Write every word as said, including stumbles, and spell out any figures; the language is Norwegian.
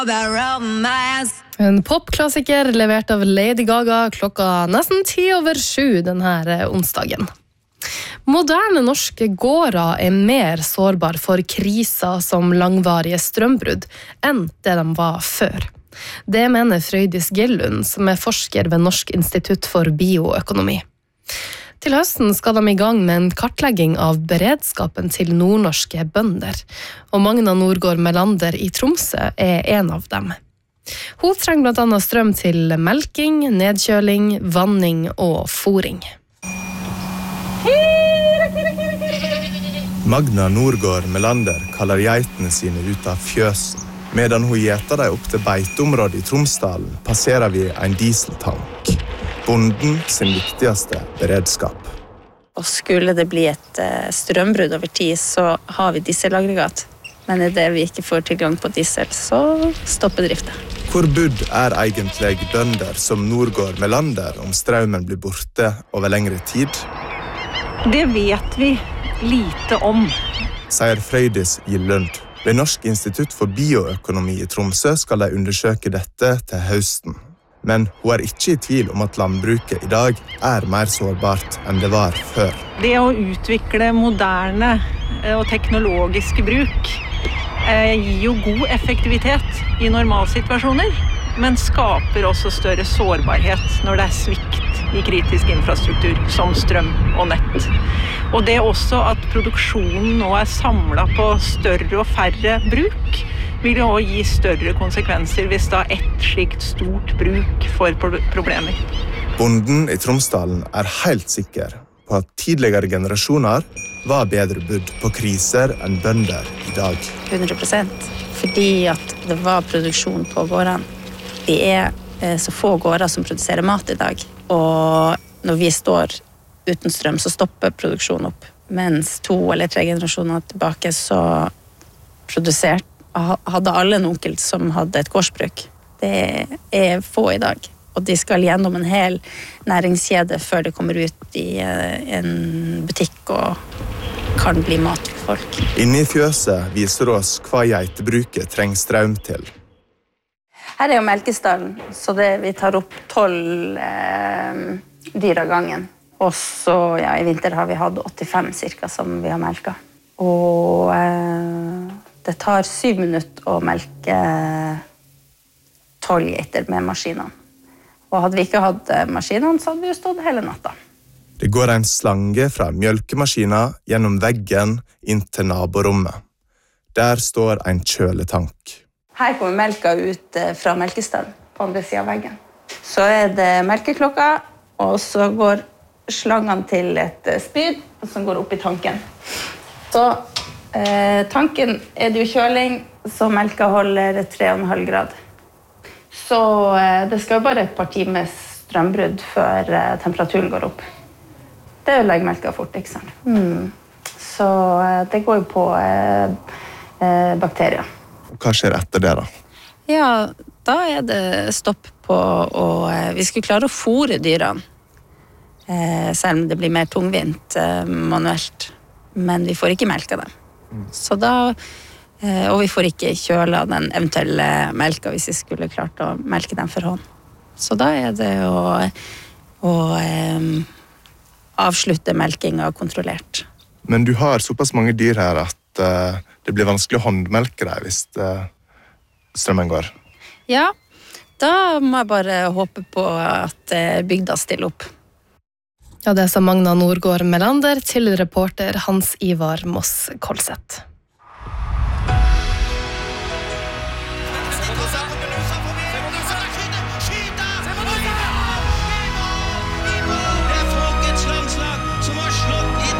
En popklassiker levert av Lady Gaga klokka nesten ti over sju denne onsdagen. Moderne norske gårder er mer sårbar for kriser som langvarige strømbrudd enn det de var før. Det mener Frøydis Gillund, som er forsker ved Norsk institutt for bioøkonomi. Til høsten skal de i gang med en kartlegging av beredskapen til nordnorske bønder, og Magna Nordgård Melander i Tromsø er en av dem. Hun trenger blant annet strøm til melking, nedkjøling, vanning og fôring. Magna Nordgård Melander kaller geitene sine ut av fjøsen. Medan hun gjeter dem opp til beiteområdet i Tromsdalen, passerer vi en dieseltank. Bonden sin viktigste beredskap. Og skulle det bli et strømbrudd over tid, så har vi dieselaggregat. Men er det vi ikke får tilgang på diesel, så stopper driften. Hvor budd er egentlig bønder som Nordgård Melander om strømmen blir borte over lengre tid? Det vet vi lite om, sier Frøydis Gillund. Ved Norsk institutt for bioøkonomi i Tromsø skal de undersøke dette til høsten. Men hun er ikke i tvil om at landbruket i dag er mer sårbart enn det var før. Det å utvikle moderne og teknologiske bruk gir jo god effektivitet i normalsituasjoner, men skaper også større sårbarhet når det er svikt i kritisk infrastruktur, som strøm og nett. Og det også at produksjonen nå er samlet på større og færre bruk, vil jo også gi større konsekvenser hvis da ett slikt stort bruk får problemer. Bonden i Tromsdalen er helt sikker på at tidligere generasjoner var bedre budd på kriser enn bønder i dag. hundre prosent. Fordi at det var produksjon på gårdene. Vi er så få gårder som produserer mat i dag. Og når vi står uten strøm, så stopper produksjonen opp. Mens to eller tre generasjoner tilbake så produsert, hadde alle en onkel som hadde et gårdsbruk. Det er få i dag. Og de skal gjennom en hel næringskjede før det kommer ut i en butikk og kan bli mat for folk. Inne i fjøset viser oss hva geitebruket trenger strøm til. Her er jo melkestallen, så det, vi tar opp tolv eh, dyr av gangen. Og så, ja, i vinter har vi hatt åttifem cirka som vi har melka. Og eh, det tar syv minutter å melke tolv geiter med maskinene. Og hadde vi ikke hatt maskinene, så hadde vi jo stått hele natta. Det går en slange fra mjølkemaskinen gjennom veggen inn til naborommet. Der står en kjøletank. Her kommer melka ut fra melkestallen på andre siden av veggen. Så er det melkeklokka, og så går slangene til et spyd som går opp i tanken. Så eh, tanken er det jo kjøling, så melka holder tre komma fem grad. Så eh, det skal jo bare et par timer strømbrudd før eh, temperaturen går opp. Det legger melka fort, ikke sant? Mm. Så eh, det går jo på eh, eh, bakterier. Hva skjer etter det da? Ja, da er det stopp på å... Vi skulle klare å fôre dyrene, selv om det blir mer tungvint manuelt. Men vi får ikke melka dem. Så da... Og vi får ikke kjøla den eventuelle melka hvis vi skulle klart å melke dem for hånd. Så da er det å, å avslutte melkinga kontrollert. Men du har såpass mange dyr her at det blir vanskelig å håndmelke deg hvis strømmen går. Ja, da må jeg bare håpe på at bygda stiller opp. Ja, det sa Magna Nordgård Melander til reporter Hans Ivar Moss Kolseth.